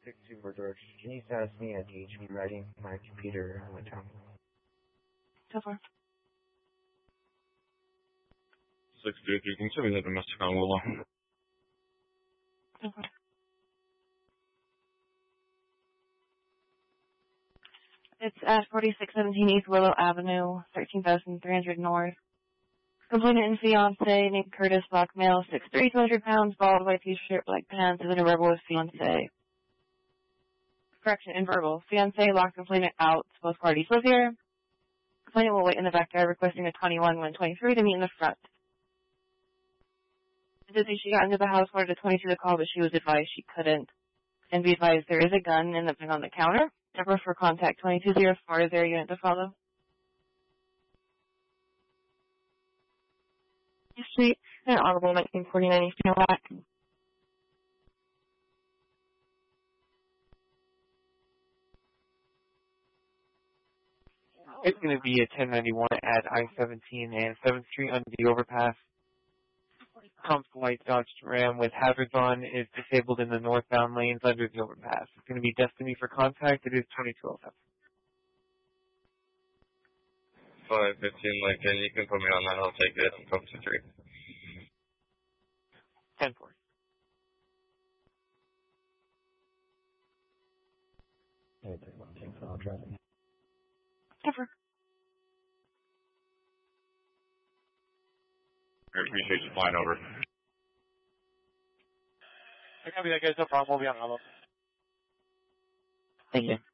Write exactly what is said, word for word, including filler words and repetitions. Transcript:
six two for George. Can you status me at D H B writing? My computer went down. So far. six two three, can you tell me that domestic on Willow? So far. It's at forty-six seventeen East Willow Avenue, thirteen thousand three hundred North. Complainant and fiance named Curtis, black male, six three, two hundred pounds, bald, white t-shirt, black pants, is in a verbal with fiance. Correction, in verbal. Fiance locked complainant out. Both parties live here. Complainant will wait in the backyard requesting a twenty-one when twenty-three to meet in the front. She did say she got into the house, wanted a twenty-two to call, but she was advised she couldn't. And be advised there is a gun in the bin on the counter. Number for contact twenty-two oh four, is there a unit to follow? Street and Audible nineteen forty-nine East Back. It's going to be a ten ninety-one at I seventeen and seventh Street under the overpass. Trump's white Dodge Ram with hazards on is disabled in the northbound lanes under the overpass. It's going to be Destiny for contact. It is twenty-two oh seven. five fifteen, like, can you can put me on that? I'll take it. I'm coming to three. ten four. Hey, three one, thanks for all driving. Never. I appreciate you flying over. I copy that, guys. No problem. We'll be on Audible. Thank you.